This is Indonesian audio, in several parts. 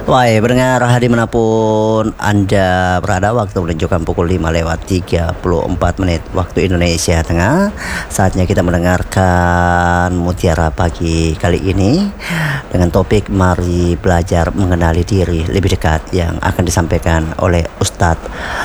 Wahai pendengar dimanapun Anda berada, waktu menunjukkan pukul 5:34 waktu Indonesia Tengah. Saatnya kita mendengarkan Mutiara Pagi kali ini dengan topik Mari Belajar Mengenali Diri Lebih Dekat, yang akan disampaikan oleh Ustadz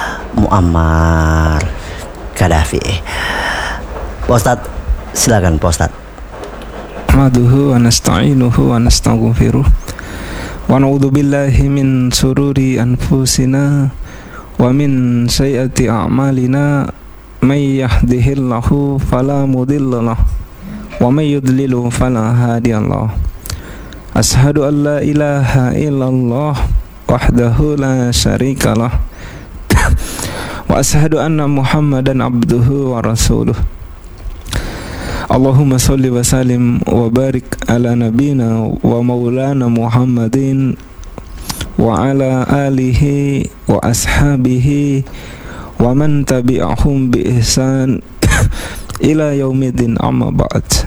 Muammar Gaddafi. Pak Ustadz, silakan Pak Ustadz. Nahmaduhu wa nasta'inuhu wa nastaghfiruh wa na'udzu billahi min sururi anfusina wa min sayyiati a'malina may yahdihillahu fala mudhillalah wa may yudlilhu fala hadiyalah. Ashhadu an la ilaha illallah wahdahu la syarikalah wa ashhadu anna Muhammadan abduhu wa rasuluh. Allahumma salli wa sallim wa barik ala nabina wa maulana Muhammadin wa ala alihi wa ashabihi wa man tabi'ahum bi ihsan ila yaumiddin, amma ba'd.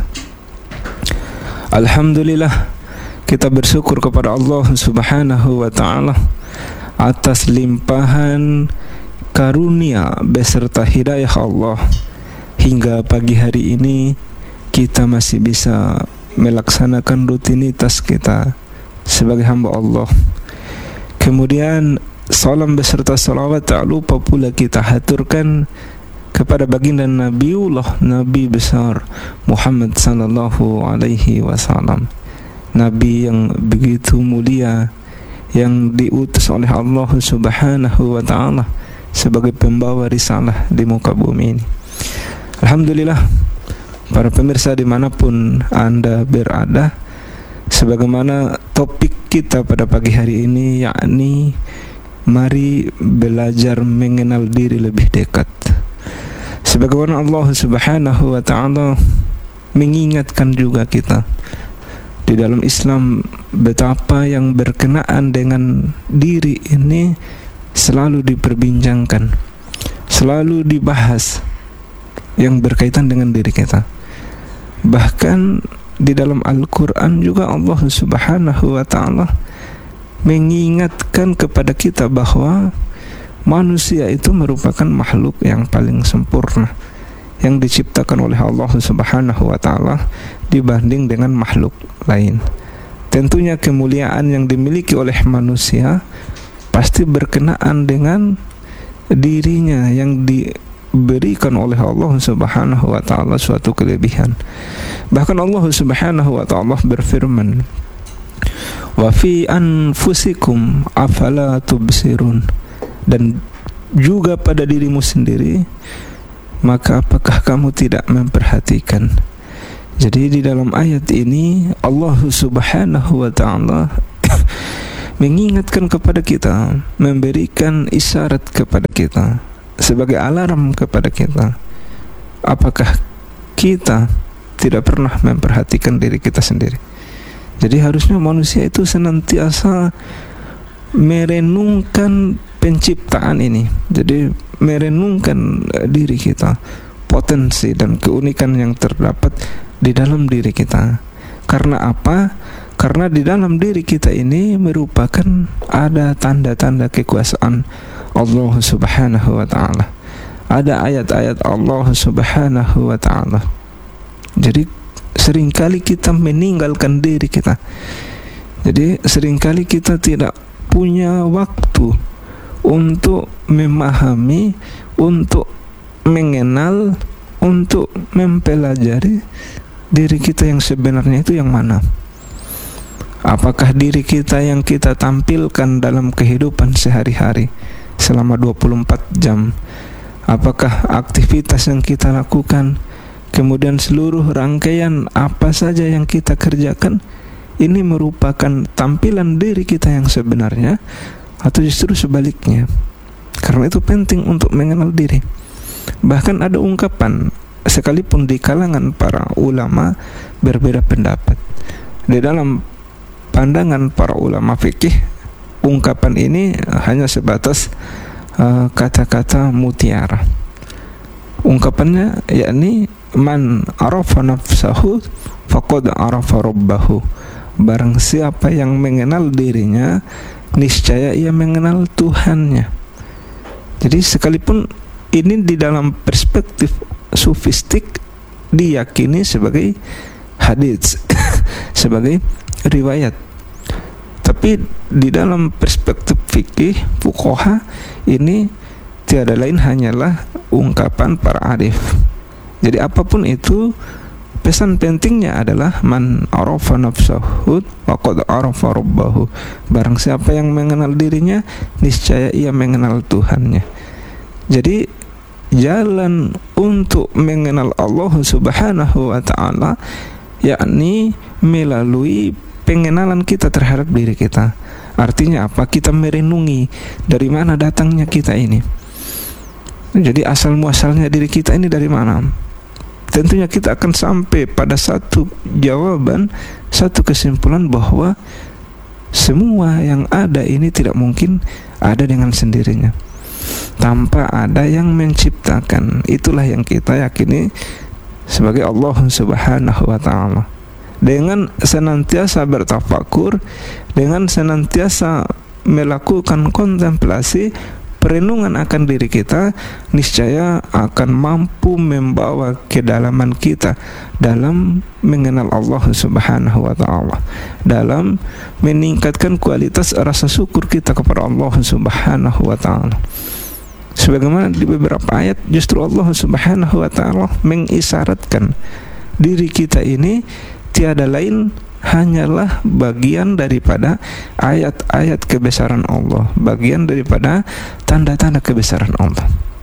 Alhamdulillah, kita bersyukur kepada Allah Subhanahu wa ta'ala atas limpahan karunia beserta hidayah Allah. Hingga pagi hari ini kita masih bisa melaksanakan rutinitas kita sebagai hamba Allah. Kemudian salam beserta salawat tak lupa pula kita haturkan kepada baginda Nabiullah, Nabi besar Muhammad sallallahu alaihi wasallam, Nabi yang begitu mulia, yang diutus oleh Allah Subhanahu wa ta'ala sebagai pembawa risalah di muka bumi ini. Alhamdulillah, para pemirsa dimanapun Anda berada, sebagaimana topik kita pada pagi hari ini, yakni mari belajar mengenal diri lebih dekat. Sebagaimana Allah Subhanahu wa ta'ala mengingatkan juga kita di dalam Islam, betapa yang berkenaan dengan diri ini selalu diperbincangkan, selalu dibahas, yang berkaitan dengan diri kita. Bahkan di dalam Al-Quran juga Allah Subhanahu wa ta'ala mengingatkan kepada kita bahwa manusia itu merupakan makhluk yang paling sempurna yang diciptakan oleh Allah Subhanahu wa ta'ala dibanding dengan makhluk lain. Tentunya kemuliaan yang dimiliki oleh manusia pasti berkenaan dengan dirinya yang diberikan oleh Allah Subhanahu wa ta'ala suatu kelebihan. Bahkan Allah Subhanahu wa ta'ala berfirman, wa fi anfusikum afala tubsirun, dan juga pada dirimu sendiri, maka apakah kamu tidak memperhatikan? Jadi di dalam ayat ini Allah Subhanahu wa ta'ala mengingatkan kepada kita, memberikan isyarat kepada kita, sebagai alarm kepada kita. Apakah kita tidak pernah memperhatikan diri kita sendiri? Jadi harusnya manusia itu senantiasa merenungkan penciptaan ini. Jadi merenungkan diri kita, potensi dan keunikan yang terdapat di dalam diri kita. Karena apa? Karena di dalam diri kita ini merupakan ada tanda-tanda kekuasaan Allah Subhanahu wa ta'ala. Ada ayat-ayat Allah Subhanahu wa ta'ala. Jadi seringkali kita meninggalkan diri kita. Jadi seringkali kita tidak punya waktu untuk memahami, untuk mengenal, untuk mempelajari diri kita yang sebenarnya itu yang mana. Apakah diri kita yang kita tampilkan dalam kehidupan sehari-hari selama 24 jam? Apakah aktivitas yang kita lakukan, kemudian seluruh rangkaian apa saja yang kita kerjakan, ini merupakan tampilan diri kita yang sebenarnya, atau justru sebaliknya? Karena itu penting untuk mengenal diri. Bahkan ada ungkapan, sekalipun di kalangan para ulama berbeda pendapat. Di dalam pandangan para ulama fikih, ungkapan ini hanya sebatas kata-kata mutiara. Ungkapannya yakni man arafa nafsahu faqad arafa rabbahu. barang siapa yang mengenal dirinya, niscaya ia mengenal Tuhannya. Jadi sekalipun ini di dalam perspektif sufistik diyakini sebagai hadits sebagai riwayat, tapi di dalam perspektif fikih fuqaha ini tiada lain hanyalah ungkapan para arif. Jadi apapun itu, pesan pentingnya adalah man arafa nafsahu faqad arafa rabbahu. Barang siapa yang mengenal dirinya, niscaya ia mengenal Tuhannya. Jadi jalan untuk mengenal Allah Subhanahu wa taala yakni melalui pengenalan kita terhadap diri kita. Artinya apa? Kita merenungi dari mana datangnya kita ini. Jadi asal muasalnya diri kita ini dari mana? Tentunya kita akan sampai pada satu jawaban, satu kesimpulan bahwa semua yang ada ini tidak mungkin ada dengan sendirinya, tanpa ada yang menciptakan. Itulah yang kita yakini sebagai Allah Subhanahu wa ta'ala. Dengan senantiasa bertafakur, dengan senantiasa melakukan kontemplasi, perenungan akan diri kita, niscaya akan mampu membawa kedalaman kita dalam mengenal Allah Subhanahu wa ta'ala, dalam meningkatkan kualitas rasa syukur kita kepada Allah Subhanahu wa ta'ala. Sebagaimana di beberapa ayat justru Allah Subhanahu wa ta'ala mengisyaratkan diri kita ini tiada lain hanyalah bagian daripada ayat-ayat kebesaran Allah, bagian daripada tanda-tanda kebesaran Allah.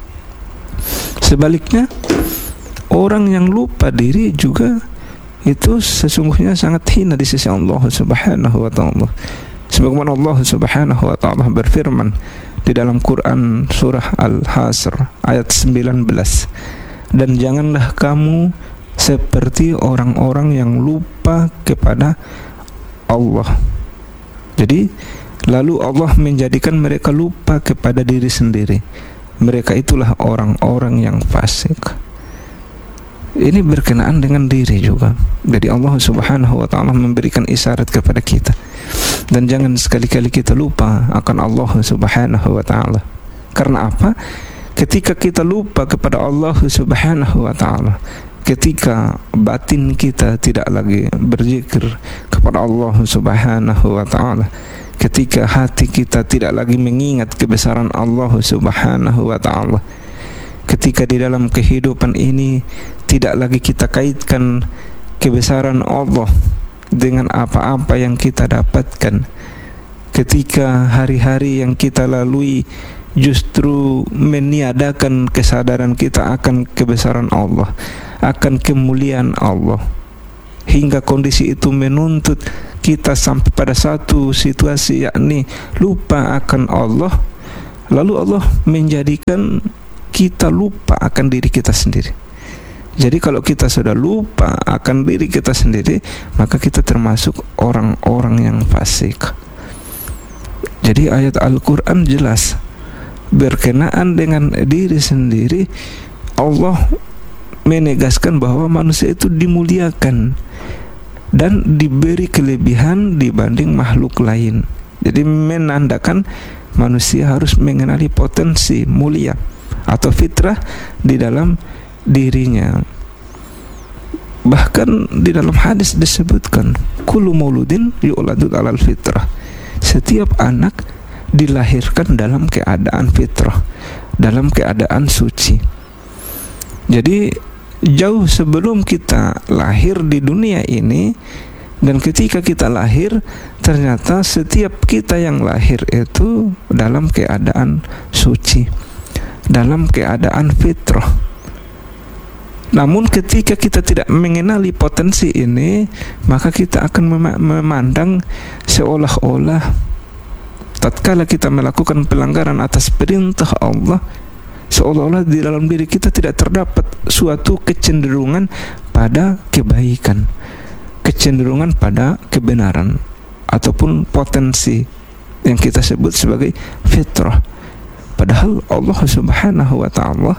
Sebaliknya, orang yang lupa diri juga itu sesungguhnya sangat hina di sisi Allah Subhanahu wa ta'ala. Sebagaimana Allah Subhanahu wa ta'ala berfirman di dalam Quran surah Al-Hasr ayat 19, dan janganlah kamu seperti orang-orang yang lupa kepada Allah. Jadi lalu Allah menjadikan mereka lupa kepada diri sendiri. Mereka itulah orang-orang yang fasik. Ini berkenaan dengan diri juga. Jadi Allah Subhanahu wa ta'ala memberikan isyarat kepada kita, dan jangan sekali-kali kita lupa akan Allah Subhanahu wa ta'ala. Karena apa? Ketika kita lupa kepada Allah Subhanahu wa ta'ala, ketika batin kita tidak lagi berzikir kepada Allah Subhanahu wa ta'ala, ketika hati kita tidak lagi mengingat kebesaran Allah Subhanahu wa ta'ala, ketika di dalam kehidupan ini tidak lagi kita kaitkan kebesaran Allah dengan apa-apa yang kita dapatkan, ketika hari-hari yang kita lalui justru meniadakan kesadaran kita akan kebesaran Allah, akan kemuliaan Allah, hingga kondisi itu menuntut kita sampai pada satu situasi yakni lupa akan Allah, lalu Allah menjadikan kita lupa akan diri kita sendiri. Jadi kalau kita sudah lupa akan diri kita sendiri, maka kita termasuk orang-orang yang fasik. Jadi ayat Al-Quran jelas berkenaan dengan diri sendiri. Allah menegaskan bahwa manusia itu dimuliakan dan diberi kelebihan dibanding makhluk lain. Jadi menandakan manusia harus mengenali potensi mulia atau fitrah di dalam dirinya. Bahkan di dalam hadis disebutkan kullu mauludin yuladu alal fitrah. Setiap anak dilahirkan dalam keadaan fitrah, dalam keadaan suci. Jadi jauh sebelum kita lahir di dunia ini, dan ketika kita lahir, ternyata setiap kita yang lahir itu dalam keadaan suci, dalam keadaan fitrah. Namun ketika kita tidak mengenali potensi ini, maka kita akan memandang seolah-olah tatkala kita melakukan pelanggaran atas perintah Allah, seolah-olah di dalam diri kita tidak terdapat suatu kecenderungan pada kebaikan, kecenderungan pada kebenaran, ataupun potensi yang kita sebut sebagai fitrah. Padahal Allah Subhanahu wa ta'ala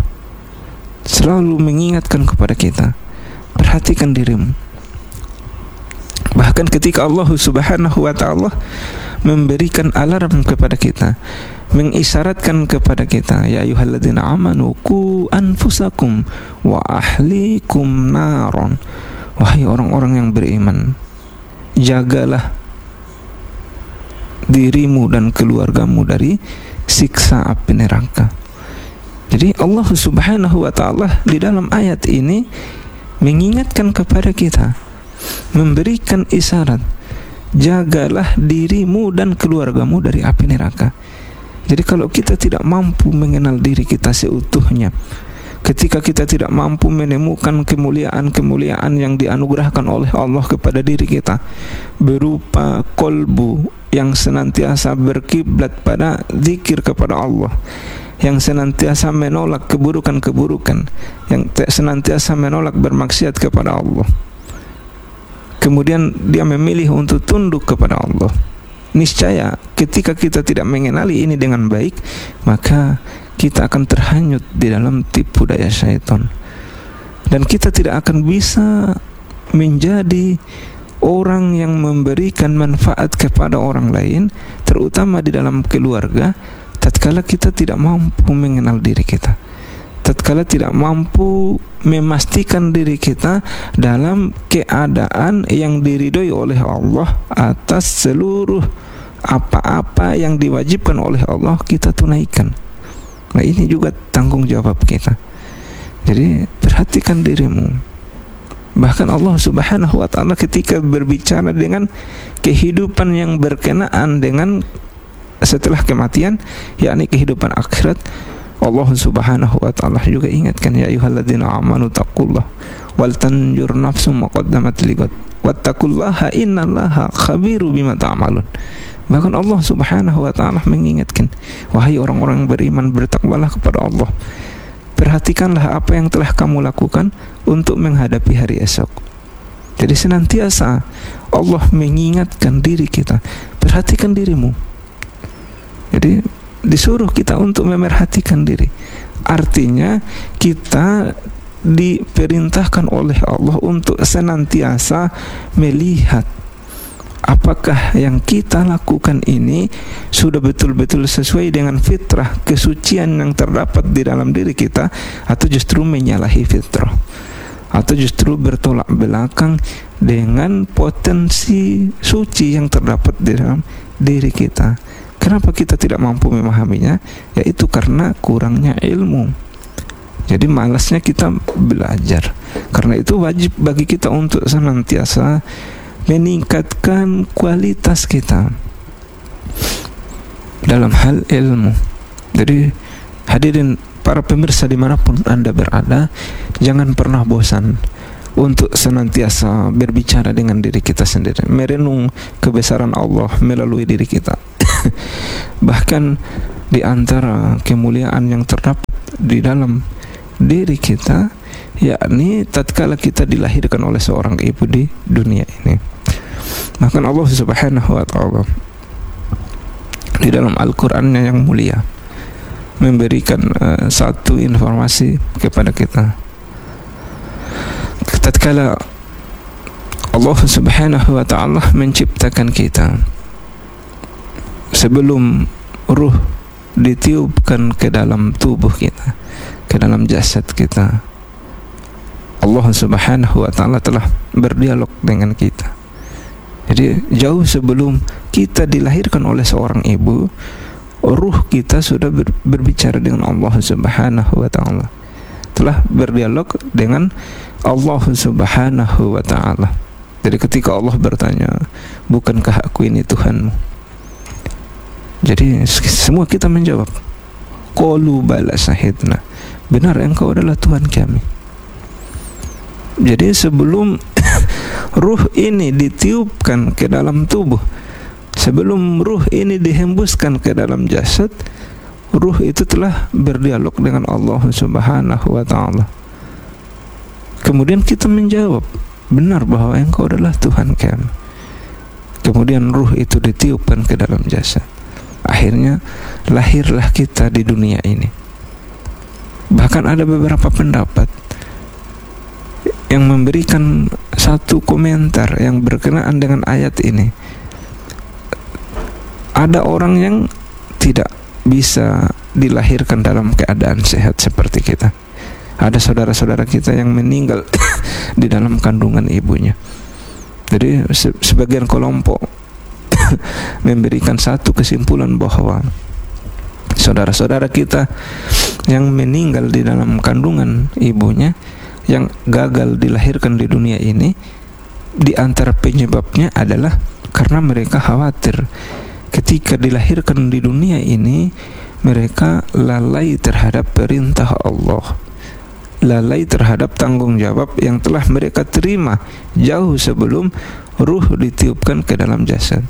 selalu mengingatkan kepada kita, perhatikan dirimu. Bahkan Bahkan ketika Allah Subhanahu wa ta'ala memberikan alarm kepada kita, mengisyaratkan kepada kita, ya ayyuhalladzina amanu qu anfusakum wa ahlikum naron. Wahai orang-orang yang beriman, jagalah dirimu dan keluargamu dari siksa api neraka. Jadi Allah Subhanahu wa ta'ala di dalam ayat ini mengingatkan kepada kita, memberikan isyarat, jagalah dirimu dan keluargamu dari api neraka. Jadi kalau kita tidak mampu mengenal diri kita seutuhnya, ketika kita tidak mampu menemukan kemuliaan-kemuliaan yang dianugerahkan oleh Allah kepada diri kita, berupa kolbu yang senantiasa berkiblat pada zikir kepada Allah, yang senantiasa menolak keburukan-keburukan, yang senantiasa menolak bermaksiat kepada Allah, kemudian dia memilih untuk tunduk kepada Allah, niscaya ketika kita tidak mengenali ini dengan baik, maka kita akan terhanyut di dalam tipu daya syaitan, dan kita tidak akan bisa menjadi orang yang memberikan manfaat kepada orang lain, terutama di dalam keluarga, tatkala kita tidak mampu mengenal diri kita, tatkala tidak mampu memastikan diri kita dalam keadaan yang diridhoi oleh Allah atas seluruh apa-apa yang diwajibkan oleh Allah kita tunaikan. Nah, ini juga tanggung jawab kita. Jadi perhatikan dirimu. Bahkan Allah Subhanahu wa ta'ala ketika berbicara dengan kehidupan yang berkenaan dengan setelah kematian, yakni kehidupan akhirat, Allah Subhanahu wa ta'ala juga ingatkan, ya ayyuhalladzina amanu taqullah wal tanjur nafsum ma qaddamat ligat wattaqullaha innallaha khabiru bima ta'malun. Bahkan Allah Subhanahu wa ta'ala mengingatkan, wahai orang-orang yang beriman, bertakwalah kepada Allah, perhatikanlah apa yang telah kamu lakukan untuk menghadapi hari esok. Jadi senantiasa Allah mengingatkan diri kita, perhatikan dirimu. Jadi disuruh kita untuk memerhatikan diri. Artinya kita diperintahkan oleh Allah untuk senantiasa melihat apakah yang kita lakukan ini sudah betul-betul sesuai dengan fitrah, kesucian yang terdapat di dalam diri kita, atau justru menyalahi fitrah, atau justru bertolak belakang dengan potensi suci yang terdapat di dalam diri kita. Kenapa kita tidak mampu memahaminya? Yaitu karena kurangnya ilmu. Jadi malasnya kita belajar. Karena itu wajib bagi kita untuk senantiasa meningkatkan kualitas kita dalam hal ilmu. Jadi hadirin para pemirsa dimanapun Anda berada, jangan pernah bosan untuk senantiasa berbicara dengan diri kita sendiri, merenung kebesaran Allah melalui diri kita. Bahkan di antara kemuliaan yang terdapat di dalam diri kita, yakni tatkala kita dilahirkan oleh seorang ibu di dunia ini. Maka Allah Subhanahu wa ta'ala di dalam Al-Qur'annya yang mulia memberikan satu informasi kepada kita. Tatkala Allah Subhanahu wa ta'ala menciptakan kita, sebelum ruh ditiupkan ke dalam tubuh kita, ke dalam jasad kita, Allah Subhanahu wa ta'ala telah berdialog dengan kita. Jadi jauh sebelum kita dilahirkan oleh seorang ibu, ruh kita sudah berbicara dengan Allah Subhanahu wa ta'ala, telah berdialog dengan Allah Subhanahu wa ta'ala. Jadi ketika Allah bertanya, bukankah aku ini Tuhanmu? Jadi semua kita menjawab, qalu bala syahidna, benar engkau adalah Tuhan kami. Jadi sebelum ruh ini ditiupkan ke dalam tubuh, sebelum ruh ini dihembuskan ke dalam jasad, ruh itu telah berdialog dengan Allah Subhanahu wa ta'ala. Kemudian kita menjawab, benar bahwa engkau adalah Tuhan kami. Kemudian ruh itu ditiupkan ke dalam jasad. Akhirnya lahirlah kita di dunia ini. Bahkan ada beberapa pendapat yang memberikan satu komentar yang berkenaan dengan ayat ini. Ada orang yang tidak bisa dilahirkan dalam keadaan sehat seperti kita. Ada saudara-saudara kita yang meninggal di dalam kandungan ibunya. Jadi sebagian kelompok memberikan satu kesimpulan bahwa saudara-saudara kita yang meninggal di dalam kandungan ibunya, yang gagal dilahirkan di dunia ini, di antara penyebabnya adalah karena mereka khawatir ketika dilahirkan di dunia ini mereka lalai terhadap perintah Allah, lalai terhadap tanggung jawab yang telah mereka terima jauh sebelum ruh ditiupkan ke dalam jasad.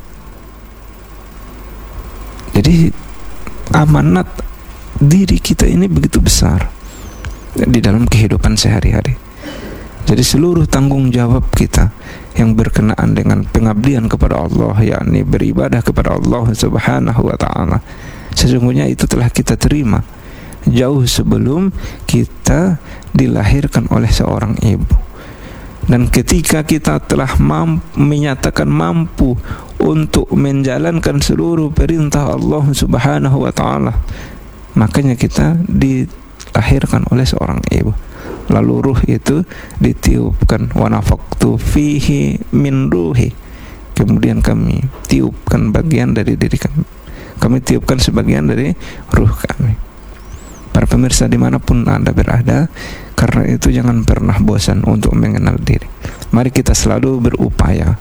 Jadi amanat diri kita ini begitu besar di dalam kehidupan sehari-hari. Jadi seluruh tanggung jawab kita yang berkenaan dengan pengabdian kepada Allah, yakni beribadah kepada Allah Subhanahu wa ta'ala, sesungguhnya itu telah kita terima jauh sebelum kita dilahirkan oleh seorang ibu. Dan ketika kita telah menyatakan mampu untuk menjalankan seluruh perintah Allah Subhanahu wa ta'ala, makanya kita dilahirkan oleh seorang ibu. Lalu ruh itu ditiupkan, wa nafaqtu fihi min ruhi. Kemudian kami tiupkan bagian dari diri kami. Kami tiupkan sebagian dari ruh kami. Para pemirsa dimanapun Anda berada, karena itu jangan pernah bosan untuk mengenal diri. Mari kita selalu berupaya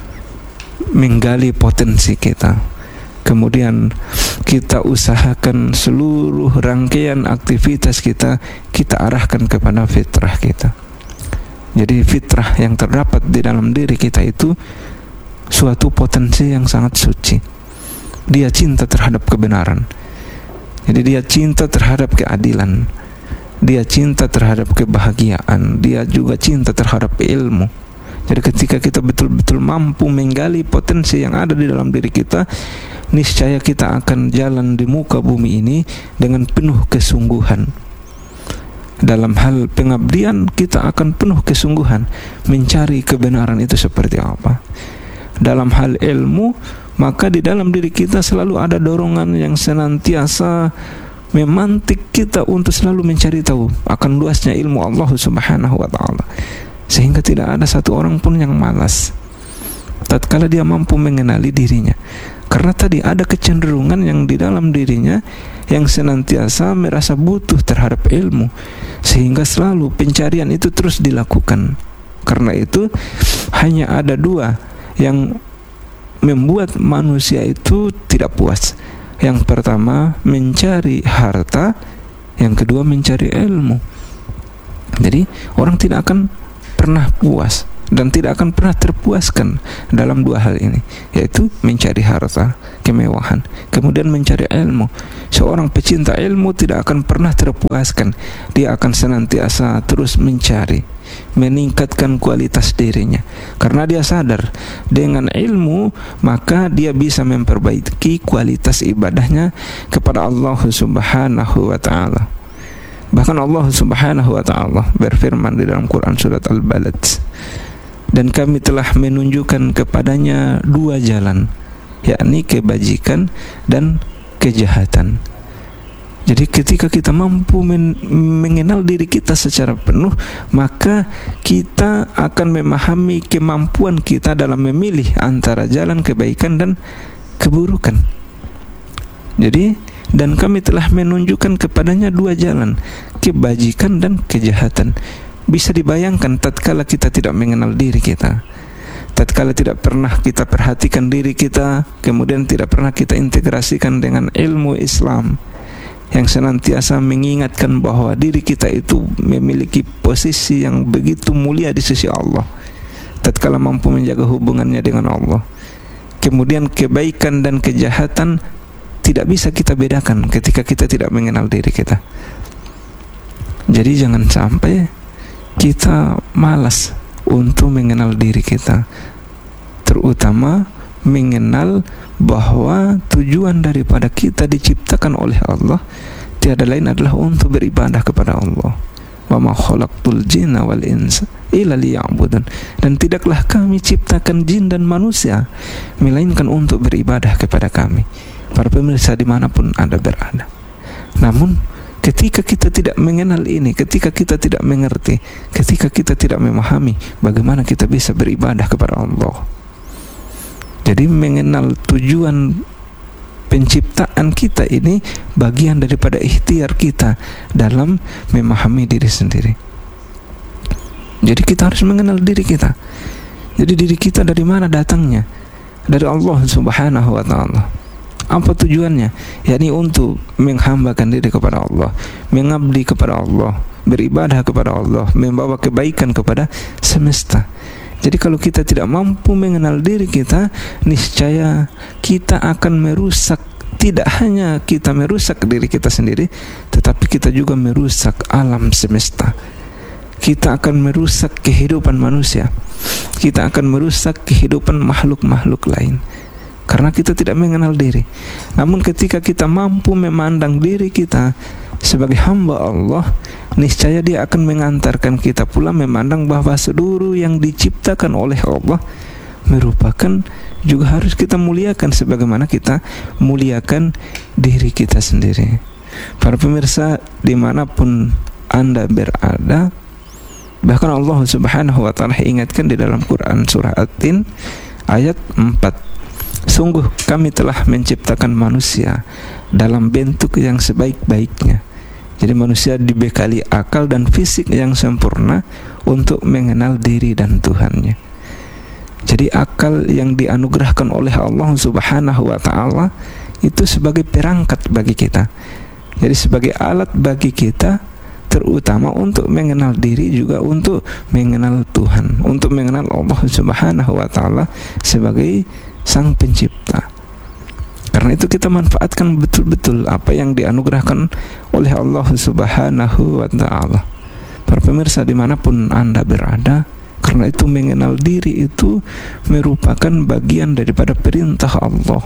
menggali potensi kita. Kemudian kita usahakan seluruh rangkaian aktivitas kita arahkan kepada fitrah kita. Jadi fitrah yang terdapat di dalam diri kita itu suatu potensi yang sangat suci. Dia cinta terhadap kebenaran. Jadi dia cinta terhadap keadilan. Dia cinta terhadap kebahagiaan. Dia juga cinta terhadap ilmu. Jadi ketika kita betul-betul mampu menggali potensi yang ada di dalam diri kita, niscaya kita akan jalan di muka bumi ini dengan penuh kesungguhan. Dalam hal pengabdian kita akan penuh kesungguhan mencari kebenaran itu seperti apa. Dalam hal ilmu, maka di dalam diri kita selalu ada dorongan yang senantiasa memantik kita untuk selalu mencari tahu akan luasnya ilmu Allah Subhanahu wa ta'ala, sehingga tidak ada satu orang pun yang malas tatkala dia mampu mengenali dirinya. Karena tadi ada kecenderungan yang di dalam dirinya yang senantiasa merasa butuh terhadap ilmu, sehingga selalu pencarian itu terus dilakukan. Karena itu hanya ada dua yang membuat manusia itu tidak puas. Yang pertama mencari harta, yang kedua mencari ilmu. Jadi orang tidak akan pernah puas dan tidak akan pernah terpuaskan dalam dua hal ini, yaitu mencari harta, kemewahan, kemudian mencari ilmu. Seorang pecinta ilmu tidak akan pernah terpuaskan. Dia akan senantiasa terus mencari, meningkatkan kualitas dirinya, karena dia sadar dengan ilmu maka dia bisa memperbaiki kualitas ibadahnya kepada Allah Subhanahu wa ta'ala. Bahkan Allah Subhanahu wa ta'ala berfirman di dalam Quran surat Al-Balad, dan kami telah menunjukkan kepadanya dua jalan, yakni kebajikan dan kejahatan. Jadi ketika kita mampu mengenal diri kita secara penuh, maka kita akan memahami kemampuan kita dalam memilih antara jalan kebaikan dan keburukan. Jadi, dan kami telah menunjukkan kepadanya dua jalan, kebajikan dan kejahatan. Bisa dibayangkan tatkala kita tidak mengenal diri kita, tatkala tidak pernah kita perhatikan diri kita, kemudian tidak pernah kita integrasikan dengan ilmu Islam yang senantiasa mengingatkan bahwa diri kita itu memiliki posisi yang begitu mulia di sisi Allah, tatkala mampu menjaga hubungannya dengan Allah. Kemudian kebaikan dan kejahatan tidak bisa kita bedakan ketika kita tidak mengenal diri kita. Jadi jangan sampai kita malas untuk mengenal diri kita, terutama mengenal bahwa tujuan daripada kita diciptakan oleh Allah tiada lain adalah untuk beribadah kepada Allah. wa ma khalaqtul jinna wal insa illa liya'budun. Dan tidaklah kami ciptakan jin dan manusia melainkan untuk beribadah kepada kami. Para pemirsa dimanapun Anda berada. Namun ketika kita tidak mengenal ini, ketika kita tidak mengerti, ketika kita tidak memahami, bagaimana kita bisa beribadah kepada Allah? Jadi mengenal tujuan penciptaan kita ini bagian daripada ikhtiar kita dalam memahami diri sendiri. Jadi kita harus mengenal diri kita. Jadi diri kita dari mana datangnya? Dari Allah Subhanahu wa ta'ala. Apa tujuannya? Yakni untuk menghambakan diri kepada Allah, mengabdi kepada Allah, beribadah kepada Allah, membawa kebaikan kepada semesta. Jadi kalau kita tidak mampu mengenal diri kita, niscaya kita akan merusak. Tidak hanya kita merusak diri kita sendiri, tetapi kita juga merusak alam semesta. Kita akan merusak kehidupan manusia. Kita akan merusak kehidupan makhluk-makhluk lain, karena kita tidak mengenal diri. Namun ketika kita mampu memandang diri kita sebagai hamba Allah, niscaya Dia akan mengantarkan kita pula memandang bahwa seluruh yang diciptakan oleh Allah merupakan juga harus kita muliakan sebagaimana kita muliakan diri kita sendiri. Para pemirsa dimanapun Anda berada, bahkan Allah Subhanahu wa ta'ala ingatkan di dalam Quran surah At-Tin ayat 4, sungguh kami telah menciptakan manusia dalam bentuk yang sebaik-baiknya. Jadi manusia dibekali akal dan fisik yang sempurna untuk mengenal diri dan Tuhannya. Jadi akal yang dianugerahkan oleh Allah Subhanahu wa ta'ala itu sebagai perangkat bagi kita. Jadi sebagai alat bagi kita, terutama untuk mengenal diri, juga untuk mengenal Tuhan, untuk mengenal Allah Subhanahu wa ta'ala sebagai Sang Pencipta. Karena itu kita manfaatkan betul-betul apa yang dianugerahkan oleh Allah Subhanahu wa ta'ala. Para pemirsa dimanapun Anda berada, karena itu mengenal diri itu merupakan bagian daripada perintah Allah.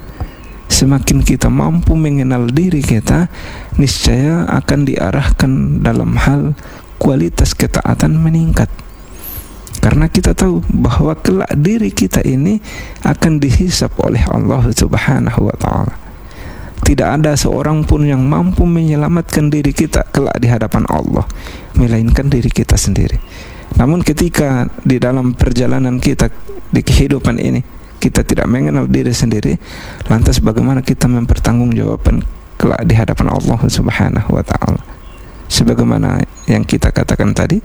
Semakin kita mampu mengenal diri kita, niscaya akan diarahkan dalam hal kualitas ketaatan meningkat. Karena kita tahu bahwa kelak diri kita ini akan dihisab oleh Allah Subhanahu wa ta'ala. Tidak ada seorang pun yang mampu menyelamatkan diri kita kelak di hadapan Allah, melainkan diri kita sendiri. Namun ketika di dalam perjalanan kita di kehidupan ini kita tidak mengenal diri sendiri, lantas bagaimana kita mempertanggungjawabkan kelak di hadapan Allah Subhanahu wa ta'ala? Sebagaimana yang kita katakan tadi,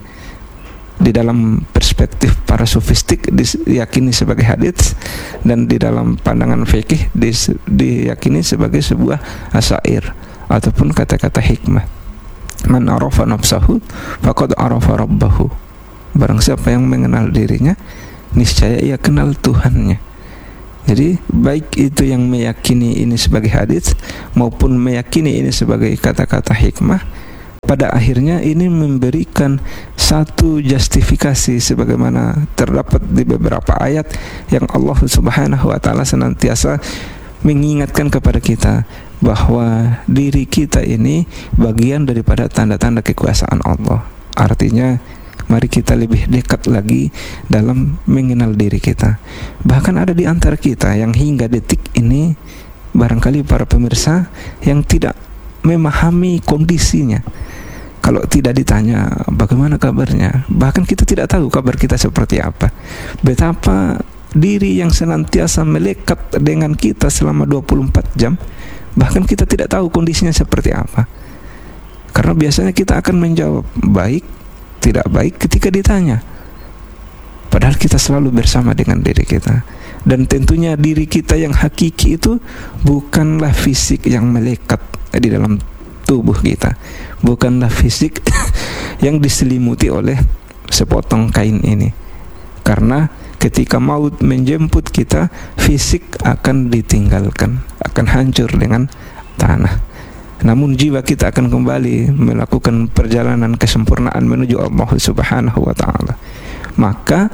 di dalam perspektif para sofistik diyakini sebagai hadits, dan di dalam pandangan fikih diyakini sebagai sebuah asyair ataupun kata-kata hikmah. Man arafa nafsahu faqad arafa rabbahu. Barang siapa yang mengenal dirinya, niscaya ia kenal Tuhannya. Jadi baik itu yang meyakini ini sebagai hadits maupun meyakini ini sebagai kata-kata hikmah, pada akhirnya ini memberikan satu justifikasi sebagaimana terdapat di beberapa ayat yang Allah Subhanahu wa ta'ala senantiasa mengingatkan kepada kita bahwa diri kita ini bagian daripada tanda-tanda kekuasaan Allah. Artinya mari kita lebih dekat lagi dalam mengenal diri kita. Bahkan ada di antara kita yang hingga detik ini barangkali para pemirsa yang tidak memahami kondisinya. Kalau tidak ditanya bagaimana kabarnya, bahkan kita tidak tahu kabar kita seperti apa. Betapa diri yang senantiasa melekat dengan kita selama 24 jam, bahkan kita tidak tahu kondisinya seperti apa. Karena biasanya kita akan menjawab baik, tidak baik ketika ditanya. Padahal kita selalu bersama dengan diri kita. Dan tentunya diri kita yang hakiki itu bukanlah fisik yang melekat di dalam tubuh kita, bukanlah fisik yang diselimuti oleh sepotong kain ini. Karena ketika maut menjemput kita, fisik akan ditinggalkan, akan hancur dengan tanah. Namun jiwa kita akan kembali melakukan perjalanan kesempurnaan menuju Allah Subhanahu wa ta'ala. Maka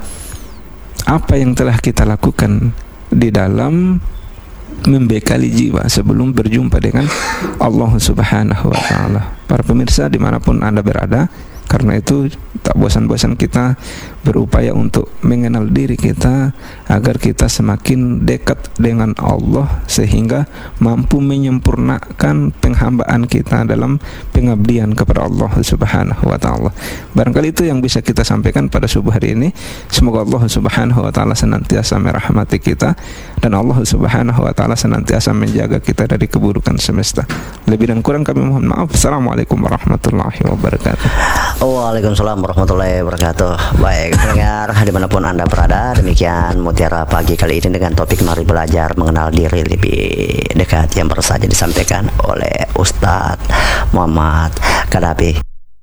apa yang telah kita lakukan di dalam membekali jiwa sebelum berjumpa dengan Allah Subhanahu wa ta'ala. Para pemirsa dimanapun Anda berada, Karena itu tak bosan-bosan kita berupaya untuk mengenal diri kita agar kita semakin dekat dengan Allah, sehingga mampu menyempurnakan penghambaan kita dalam pengabdian kepada Allah Subhanahu wa taala. Barangkali itu yang bisa kita sampaikan pada subuh hari ini. Semoga Allah Subhanahu wa taala senantiasa merahmati kita dan Allah Subhanahu wa taala senantiasa menjaga kita dari keburukan semesta. Lebih dan kurang kami mohon maaf. Assalamualaikum warahmatullahi wabarakatuh. Waalaikumsalam warahmatullahi wabarakatuh. Baik pendengar dimanapun Anda berada, demikian Mutiara Pagi kali ini dengan topik mari belajar mengenal diri lebih dekat yang baru saja disampaikan oleh Ustadz Muhammad Kadapi.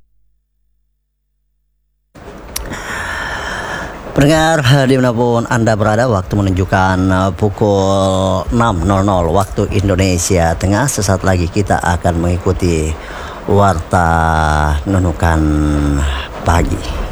Pendengar dimanapun Anda berada, waktu menunjukkan pukul 6.00 waktu Indonesia Tengah. Sesaat lagi kita akan mengikuti Warta Nunukan Pagi.